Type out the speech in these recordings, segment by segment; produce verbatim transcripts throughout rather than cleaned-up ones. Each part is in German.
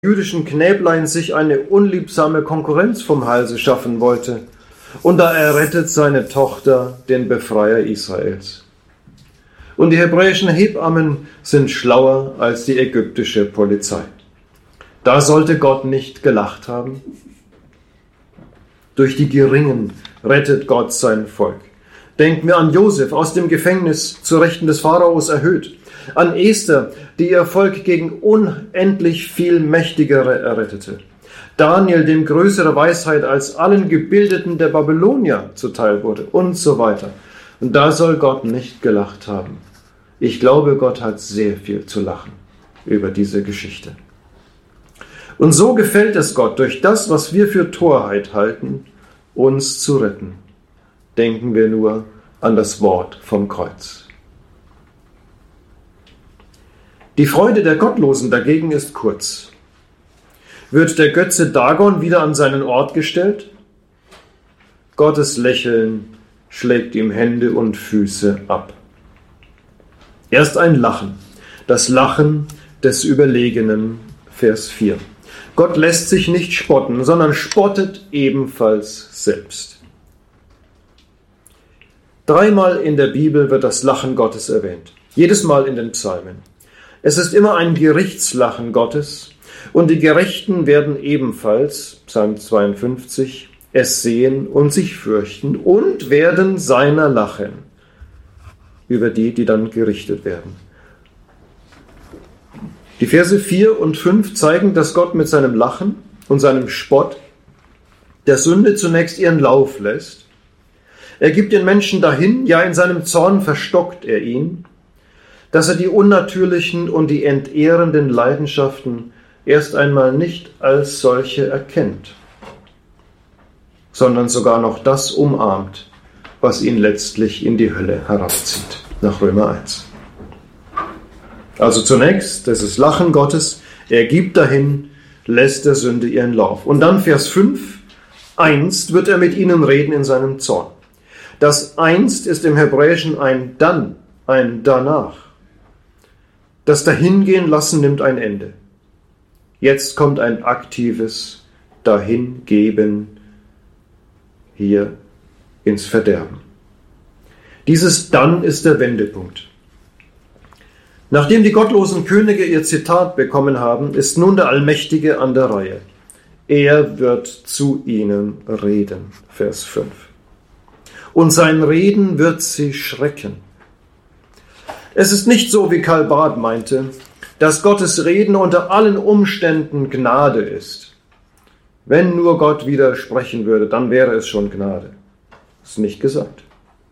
jüdischen Knäblein sich eine unliebsame Konkurrenz vom Halse schaffen wollte. Und da errettet seine Tochter den Befreier Israels. Und die hebräischen Hebammen sind schlauer als die ägyptische Polizei. Da sollte Gott nicht gelacht haben. Durch die Geringen rettet Gott sein Volk. Denkt mir an Josef, aus dem Gefängnis zu Rechten des Pharaos erhöht. An Esther, die ihr Volk gegen unendlich viel Mächtigere errettete. Daniel, dem größere Weisheit als allen Gebildeten der Babylonier zuteil wurde und so weiter. Und da soll Gott nicht gelacht haben. Ich glaube, Gott hat sehr viel zu lachen über diese Geschichte. Und so gefällt es Gott, durch das, was wir für Torheit halten, uns zu retten. Denken wir nur an das Wort vom Kreuz. Die Freude der Gottlosen dagegen ist kurz. Wird der Götze Dagon wieder an seinen Ort gestellt? Gottes Lächeln schlägt ihm Hände und Füße ab. Erst ein Lachen, das Lachen des Überlegenen, Vers vier. Gott lässt sich nicht spotten, sondern spottet ebenfalls selbst. Dreimal in der Bibel wird das Lachen Gottes erwähnt, jedes Mal in den Psalmen. Es ist immer ein Gerichtslachen Gottes und die Gerechten werden ebenfalls, Psalm zweiundfünfzig, es sehen und sich fürchten und werden seiner lachen, über die, die dann gerichtet werden. Die Verse vier und fünf zeigen, dass Gott mit seinem Lachen und seinem Spott der Sünde zunächst ihren Lauf lässt. Er gibt den Menschen dahin, ja in seinem Zorn verstockt er ihn, dass er die unnatürlichen und die entehrenden Leidenschaften erst einmal nicht als solche erkennt, sondern sogar noch das umarmt, was ihn letztlich in die Hölle herabzieht, nach Römer eins. Also zunächst, das ist Lachen Gottes, er gibt dahin, lässt der Sünde ihren Lauf. Und dann Vers fünf, einst wird er mit ihnen reden in seinem Zorn. Das einst ist im Hebräischen ein dann, ein danach. Das Dahingehen lassen nimmt ein Ende. Jetzt kommt ein aktives Dahingeben hier ins Verderben. Dieses Dann ist der Wendepunkt. Nachdem die gottlosen Könige ihr Zitat bekommen haben, ist nun der Allmächtige an der Reihe. Er wird zu ihnen reden, Vers fünf. Und sein Reden wird sie schrecken. Es ist nicht so, wie Karl Barth meinte, dass Gottes Reden unter allen Umständen Gnade ist. Wenn nur Gott widersprechen würde, dann wäre es schon Gnade. Das ist nicht gesagt.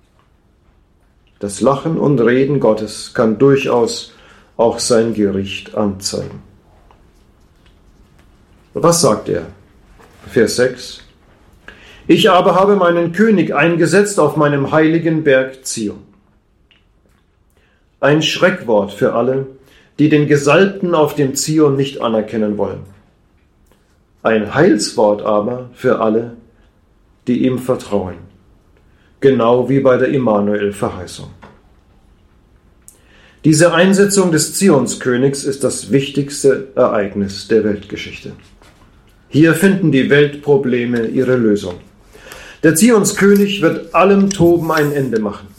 Das Lachen und Reden Gottes kann durchaus auch sein Gericht anzeigen. Was sagt er? Vers sechs. Ich aber habe meinen König eingesetzt auf meinem heiligen Berg Zion. Ein Schreckwort für alle, die den Gesalbten auf dem Zion nicht anerkennen wollen. Ein Heilswort aber für alle, die ihm vertrauen. Genau wie bei der Immanuel-Verheißung. Diese Einsetzung des Zionskönigs ist das wichtigste Ereignis der Weltgeschichte. Hier finden die Weltprobleme ihre Lösung. Der Zionskönig wird allem Toben ein Ende machen.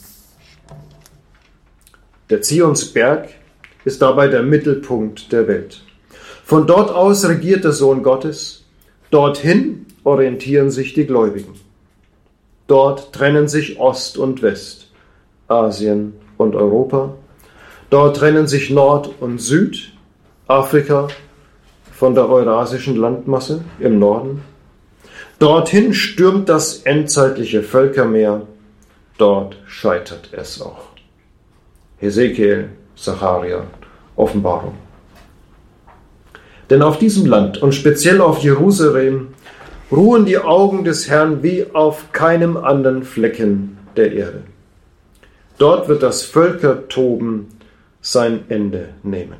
Der Zionsberg ist dabei der Mittelpunkt der Welt. Von dort aus regiert der Sohn Gottes, dorthin orientieren sich die Gläubigen. Dort trennen sich Ost und West, Asien und Europa. Dort trennen sich Nord und Süd, Afrika von der eurasischen Landmasse im Norden. Dorthin stürmt das endzeitliche Völkermeer, dort scheitert es auch. Hesekiel, Sacharja, Offenbarung. Denn auf diesem Land und speziell auf Jerusalem ruhen die Augen des Herrn wie auf keinem anderen Flecken der Erde. Dort wird das Völkertoben sein Ende nehmen.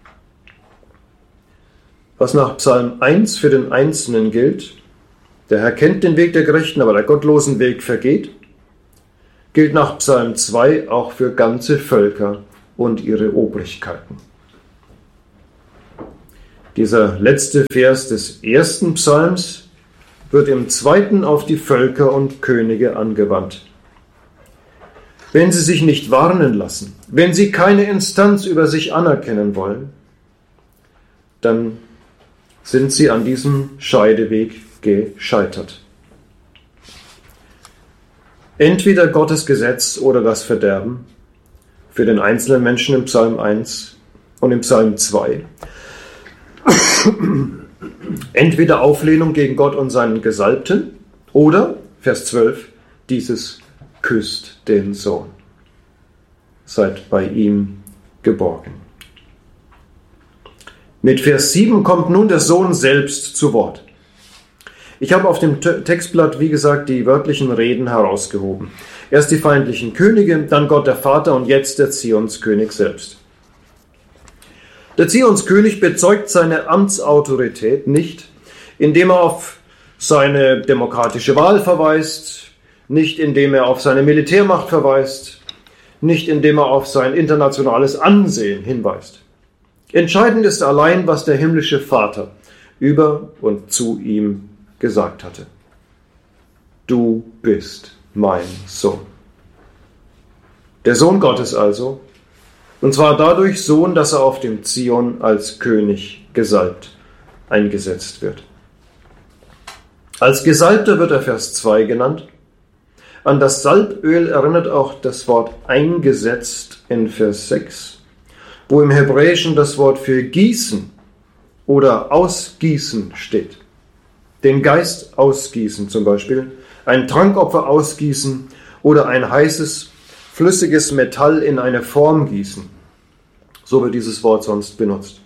Was nach Psalm eins für den Einzelnen gilt, der Herr kennt den Weg der Gerechten, aber der gottlosen Weg vergeht, gilt nach Psalm zwei auch für ganze Völker und ihre Obrigkeiten. Dieser letzte Vers des ersten Psalms wird im zweiten auf die Völker und Könige angewandt. Wenn sie sich nicht warnen lassen, wenn sie keine Instanz über sich anerkennen wollen, dann sind sie an diesem Scheideweg gescheitert. Entweder Gottes Gesetz oder das Verderben für den einzelnen Menschen im Psalm eins und im Psalm zwei. Entweder Auflehnung gegen Gott und seinen Gesalbten oder, Vers zwölf, dieses küsst den Sohn. Seid bei ihm geborgen. Mit Vers sieben kommt nun der Sohn selbst zu Wort. Ich habe auf dem Textblatt, wie gesagt, die wörtlichen Reden herausgehoben. Erst die feindlichen Könige, dann Gott der Vater und jetzt der Zionskönig selbst. Der Zionskönig bezeugt seine Amtsautorität nicht, indem er auf seine demokratische Wahl verweist, nicht indem er auf seine Militärmacht verweist, nicht indem er auf sein internationales Ansehen hinweist. Entscheidend ist allein, was der himmlische Vater über und zu ihm gesagt hatte. Du bist mein Sohn. Der Sohn Gottes also, und zwar dadurch Sohn, dass er auf dem Zion als König gesalbt eingesetzt wird. Als Gesalbter wird er Vers zwei genannt. An das Salböl erinnert auch das Wort eingesetzt in Vers sechs, wo im Hebräischen das Wort für gießen oder ausgießen steht. Den Geist ausgießen zum Beispiel, ein Trankopfer ausgießen oder ein heißes, flüssiges Metall in eine Form gießen. So wird dieses Wort sonst benutzt.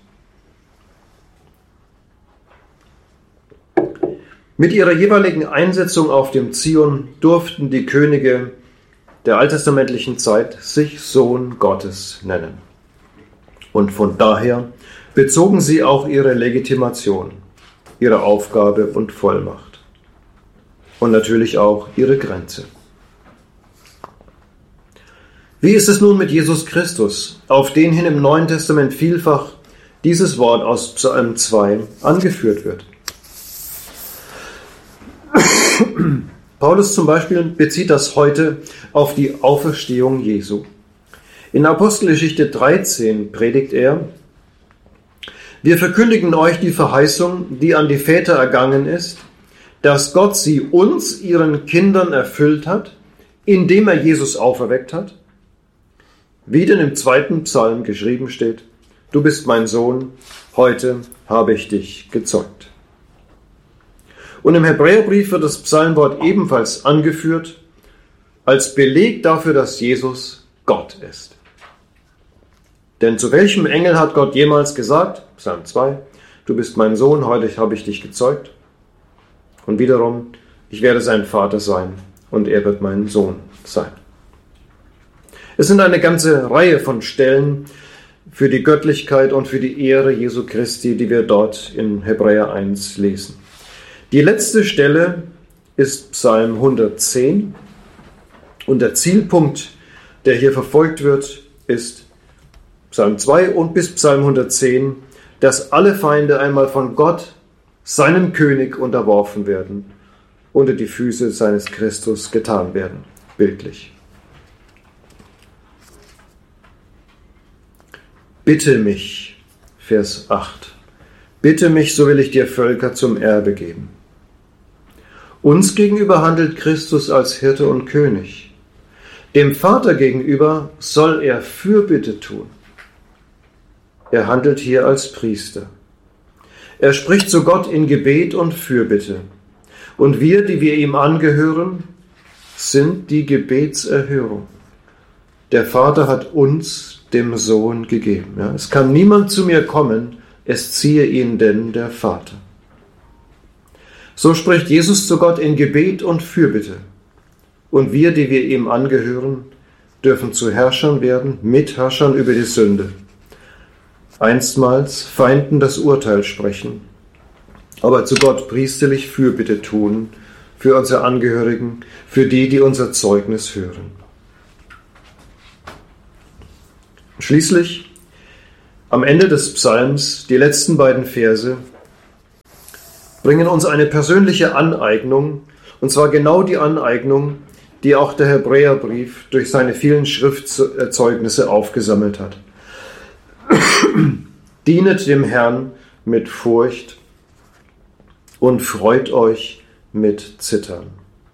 Mit ihrer jeweiligen Einsetzung auf dem Zion durften die Könige der alttestamentlichen Zeit sich Sohn Gottes nennen. Und von daher bezogen sie auch ihre Legitimation, ihre Aufgabe und Vollmacht. Und natürlich auch ihre Grenze. Wie ist es nun mit Jesus Christus, auf den hin im Neuen Testament vielfach dieses Wort aus Psalm zwei angeführt wird? Paulus zum Beispiel bezieht das heute auf die Auferstehung Jesu. In Apostelgeschichte dreizehn predigt er: Wir verkündigen euch die Verheißung, die an die Väter ergangen ist, dass Gott sie uns, ihren Kindern, erfüllt hat, indem er Jesus auferweckt hat. Wie denn im zweiten Psalm geschrieben steht: Du bist mein Sohn, heute habe ich dich gezeugt. Und im Hebräerbrief wird das Psalmwort ebenfalls angeführt, als Beleg dafür, dass Jesus Gott ist. Denn zu welchem Engel hat Gott jemals gesagt, Psalm zwei, du bist mein Sohn, heute habe ich dich gezeugt? Und wiederum, ich werde sein Vater sein und er wird mein Sohn sein. Es sind eine ganze Reihe von Stellen für die Göttlichkeit und für die Ehre Jesu Christi, die wir dort in Hebräer eins lesen. Die letzte Stelle ist Psalm hundertzehn und der Zielpunkt, der hier verfolgt wird, ist Psalm zwei und bis Psalm hundertzehn, dass alle Feinde einmal von Gott, seinem König, unterworfen werden, unter die Füße seines Christus getan werden, bildlich. Bitte mich, Vers acht, bitte mich, so will ich dir Völker zum Erbe geben. Uns gegenüber handelt Christus als Hirte und König. Dem Vater gegenüber soll er Fürbitte tun. Er handelt hier als Priester. Er spricht zu Gott in Gebet und Fürbitte. Und wir, die wir ihm angehören, sind die Gebetserhörung. Der Vater hat uns dem Sohn gegeben. Ja, es kann niemand zu mir kommen, es ziehe ihn denn der Vater. So spricht Jesus zu Gott in Gebet und Fürbitte. Und wir, die wir ihm angehören, dürfen zu Herrschern werden, Mitherrschern über die Sünde. Einstmals Feinden das Urteil sprechen, aber zu Gott priesterlich Fürbitte tun für unsere Angehörigen, für die, die unser Zeugnis hören. Schließlich Am Ende des Psalms, die letzten beiden Verse, bringen uns eine persönliche Aneignung, und zwar genau die Aneignung, die auch der Hebräerbrief durch seine vielen Schriftzeugnisse aufgesammelt hat. Dienet dem Herrn mit Furcht und freut euch mit Zittern.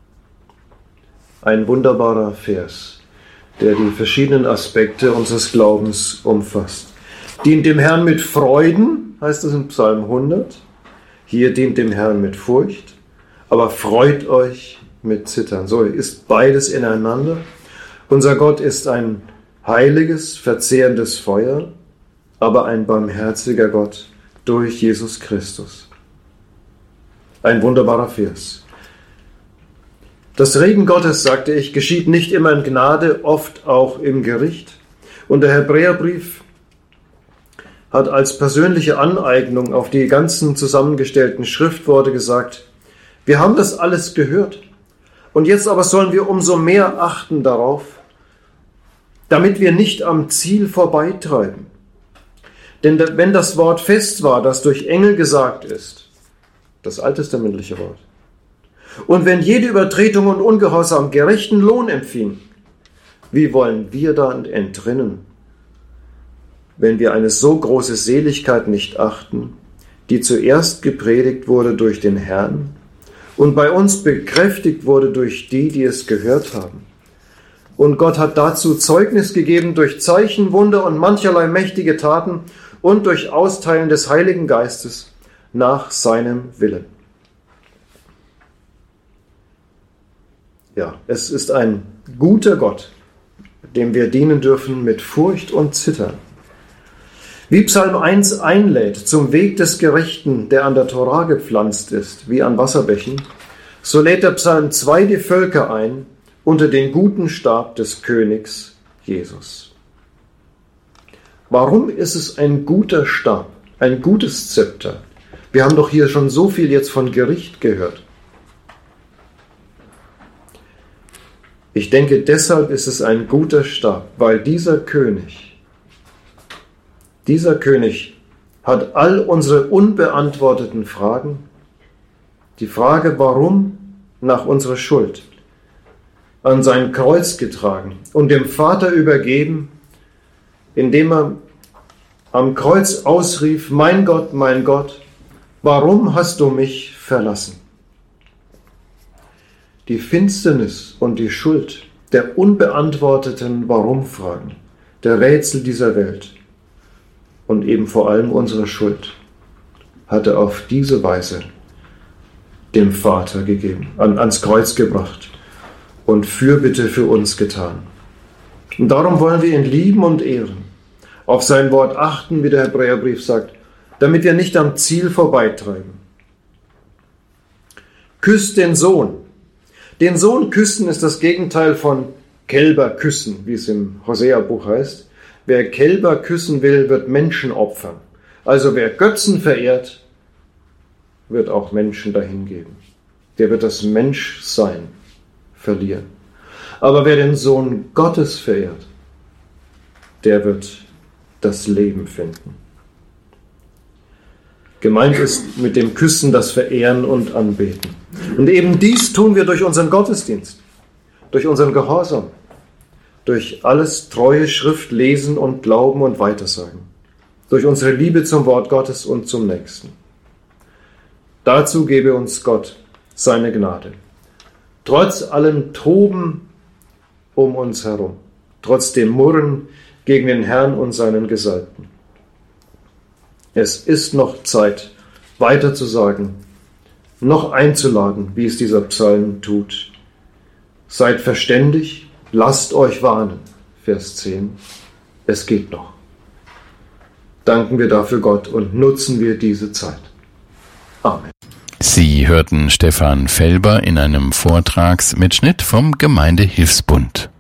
Ein wunderbarer Vers, der die verschiedenen Aspekte unseres Glaubens umfasst. Dient dem Herrn mit Freuden, heißt es in Psalm hundert. Hier dient dem Herrn mit Furcht, aber freut euch mit Zittern. So ist beides ineinander. Unser Gott ist ein heiliges, verzehrendes Feuer, aber ein barmherziger Gott durch Jesus Christus. Ein wunderbarer Vers. Das Reden Gottes, sagte ich, geschieht nicht immer in Gnade, oft auch im Gericht. Und der Hebräerbrief hat als persönliche Aneignung auf die ganzen zusammengestellten Schriftworte gesagt, wir haben das alles gehört. Und jetzt aber sollen wir umso mehr achten darauf, damit wir nicht am Ziel vorbeitreiben. Denn wenn das Wort fest war, das durch Engel gesagt ist, das alttestamentliche Wort, und wenn jede Übertretung und Ungehorsam gerechten Lohn empfing, wie wollen wir dann entrinnen, wenn wir eine so große Seligkeit nicht achten, die zuerst gepredigt wurde durch den Herrn und bei uns bekräftigt wurde durch die, die es gehört haben. Und Gott hat dazu Zeugnis gegeben durch Zeichen, Wunder und mancherlei mächtige Taten und durch Austeilen des Heiligen Geistes nach seinem Willen. Ja, es ist ein guter Gott, dem wir dienen dürfen mit Furcht und Zittern. Wie Psalm eins einlädt zum Weg des Gerechten, der an der Tora gepflanzt ist, wie an Wasserbächen, so lädt der Psalm zwei die Völker ein unter den guten Stab des Königs Jesus. Warum ist es ein guter Stab, ein gutes Zepter? Wir haben doch hier schon so viel jetzt von Gericht gehört. Ich denke, deshalb ist es ein guter Stab, weil dieser König, dieser König hat all unsere unbeantworteten Fragen, die Frage, warum, nach unserer Schuld, an sein Kreuz getragen und dem Vater übergeben, indem er am Kreuz ausrief, mein Gott, mein Gott, warum hast du mich verlassen? Die Finsternis und die Schuld der unbeantworteten Warum-Fragen, der Rätsel dieser Welt und eben vor allem unsere Schuld, hat er auf diese Weise dem Vater gegeben, an, ans Kreuz gebracht und Fürbitte für uns getan. Und darum wollen wir ihn lieben und ehren, auf sein Wort achten, wie der Hebräerbrief sagt, damit wir nicht am Ziel vorbeitreiben. Küsst den Sohn. Den Sohn küssen ist das Gegenteil von Kälber küssen, wie es im Hosea-Buch heißt. Wer Kälber küssen will, wird Menschen opfern. Also wer Götzen verehrt, wird auch Menschen dahingeben. Der wird das Menschsein verlieren. Aber wer den Sohn Gottes verehrt, der wird das Leben finden. Gemeint ist mit dem Küssen das Verehren und Anbeten. Und eben dies tun wir durch unseren Gottesdienst, durch unseren Gehorsam, durch alles treue Schrift lesen und glauben und weitersagen, durch unsere Liebe zum Wort Gottes und zum Nächsten. Dazu gebe uns Gott seine Gnade. Trotz allem Toben um uns herum, trotz dem Murren gegen den Herrn und seinen Gesalbten. Es ist noch Zeit, weiter zu sagen, noch einzuladen, wie es dieser Psalm tut. Seid verständig, lasst euch warnen. Vers zehn. Es geht noch. Danken wir dafür Gott und nutzen wir diese Zeit. Amen. Sie hörten Stefan Felber in einem Vortragsmitschnitt vom Gemeindehilfsbund.